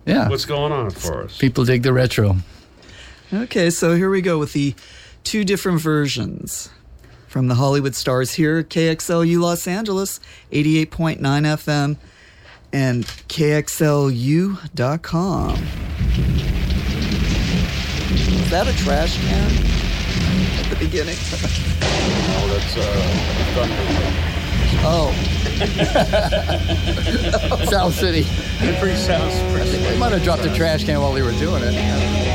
Yeah. What's going on for us? People dig the retro. Okay, so here we go with the two different versions. From the Hollywood Stars here, KXLU Los Angeles, 88.9 FM, and KXLU.com. Is that a trash can at the beginning? No, that's Thunder. Oh. South City. Pretty sounds pretty. They might have dropped the trash can while they were doing it.